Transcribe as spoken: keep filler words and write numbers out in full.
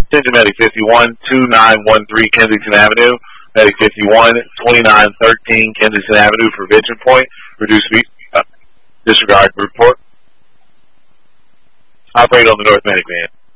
Attention Medic fifty-one, two nine one three Kensington Avenue. Medic fifty-one, twenty-nine thirteen Kensington Avenue for Vision Point. Reduce speed. Uh, disregard report. Operate on the North Medic van.